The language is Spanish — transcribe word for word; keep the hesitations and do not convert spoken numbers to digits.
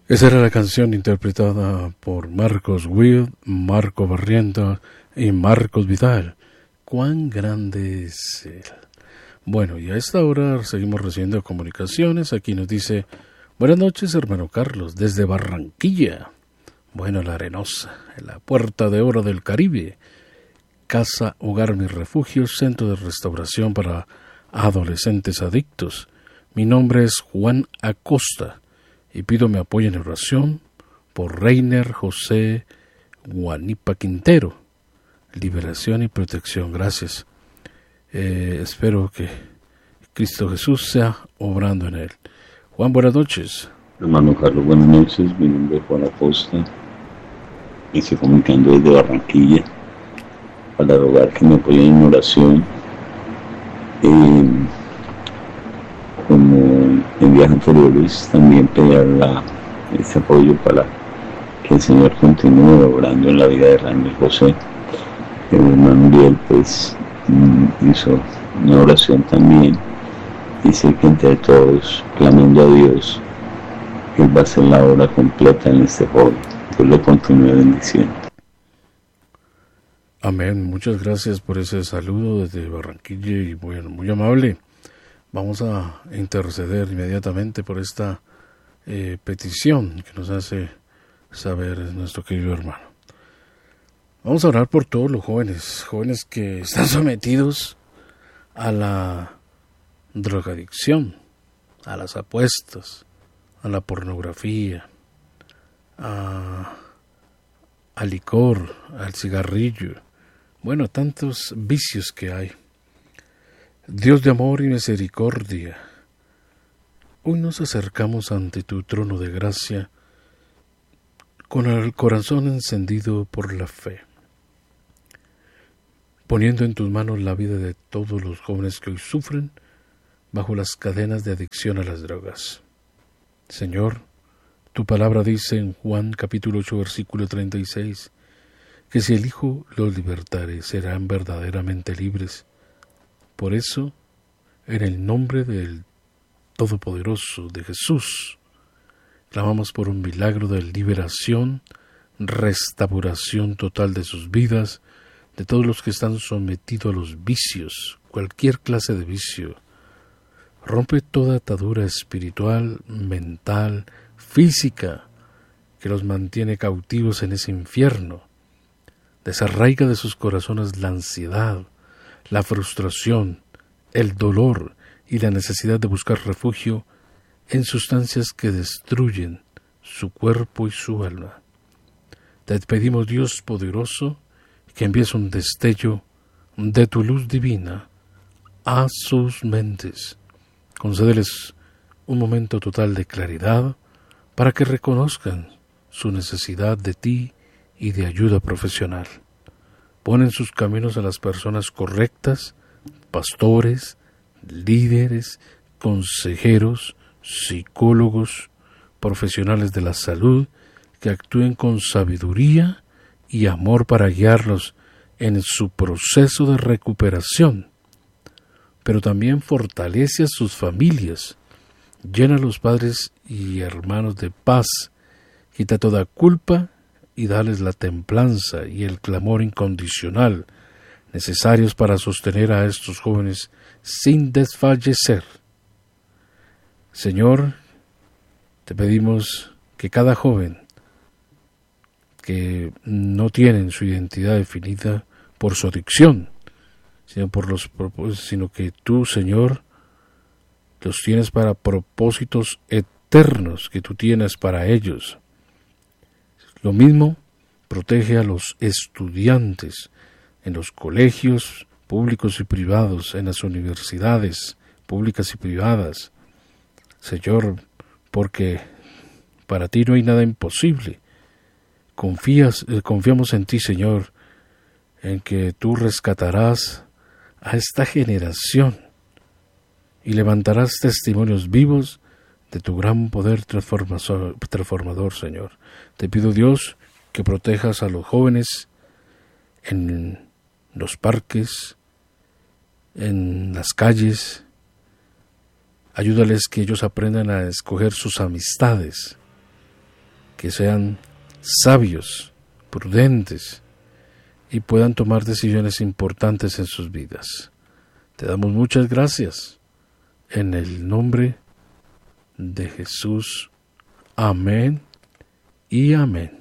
Esa era la canción interpretada por Marcos Witt, Marco Barrientos y Marcos Vidal. ¡Cuán grande es él! Bueno, y a esta hora seguimos recibiendo comunicaciones. Aquí nos dice: buenas noches, hermano Carlos, desde Barranquilla. Bueno, la Arenosa, en la Puerta de Oro del Caribe. Casa Hogar Mi Refugio, centro de restauración para adolescentes adictos. Mi nombre es Juan Acosta y pido me apoyen en oración por Reiner José Guanipa Quintero. Liberación y protección. Gracias. Eh, espero que Cristo Jesús sea obrando en él. Juan, buenas noches. Hermano Carlos, buenas noches. Mi nombre es Juan Acosta. Me estoy comunicando desde Barranquilla para rogar que me apoyen en oración. Eh, como en días anteriores, también pedir la, este apoyo para que el Señor continúe obrando en la vida de Rainer José. El hermano Uriel pues hizo una oración también. Dice que entre todos, clamando a Dios, Él va a hacer la obra completa en este joven. Dios lo continúe bendiciendo. Amén. Muchas gracias por ese saludo desde Barranquilla y bueno, muy amable. Vamos a interceder inmediatamente por esta eh, petición que nos hace saber nuestro querido hermano. Vamos a orar por todos los jóvenes, jóvenes que están sometidos a la drogadicción, a las apuestas, a la pornografía, a, al licor, al cigarrillo, bueno, tantos vicios que hay. Dios de amor y misericordia, hoy nos acercamos ante tu trono de gracia con el corazón encendido por la fe, poniendo en tus manos la vida de todos los jóvenes que hoy sufren bajo las cadenas de adicción a las drogas. Señor, tu palabra dice en Juan capítulo ocho versículo treinta y seis que si el Hijo los libertare serán verdaderamente libres. Por eso, en el nombre del Todopoderoso de Jesús, clamamos por un milagro de liberación, restauración total de sus vidas, de todos los que están sometidos a los vicios, cualquier clase de vicio. Rompe toda atadura espiritual, mental, física, que los mantiene cautivos en ese infierno. Desarraiga de sus corazones la ansiedad, la frustración, el dolor y la necesidad de buscar refugio en sustancias que destruyen su cuerpo y su alma. Te pedimos, Dios poderoso, que envíes un destello de tu luz divina a sus mentes. Concédeles un momento total de claridad para que reconozcan su necesidad de ti y de ayuda profesional. Pon en sus caminos a las personas correctas, pastores, líderes, consejeros, psicólogos, profesionales de la salud, que actúen con sabiduría y amor para guiarlos en su proceso de recuperación. Pero también fortalece a sus familias, llena a los padres y hermanos de paz, quita toda culpa y dales la templanza y el clamor incondicional necesarios para sostener a estos jóvenes sin desfallecer. Señor, te pedimos que cada joven que no tiene su identidad definida por su adicción, sino por los sino que tú, Señor, los tienes para propósitos eternos que tú tienes para ellos. Lo mismo, protege a los estudiantes en los colegios públicos y privados, en las universidades públicas y privadas. Señor, porque para ti no hay nada imposible. Confías, eh, confiamos en ti, Señor, en que tú rescatarás a esta generación y levantarás testimonios vivos de tu gran poder transformador, Señor. Te pido, Dios, que protejas a los jóvenes en los parques, en las calles. Ayúdales que ellos aprendan a escoger sus amistades, que sean sabios, prudentes y puedan tomar decisiones importantes en sus vidas. Te damos muchas gracias en el nombre de Jesús. Amén y amén.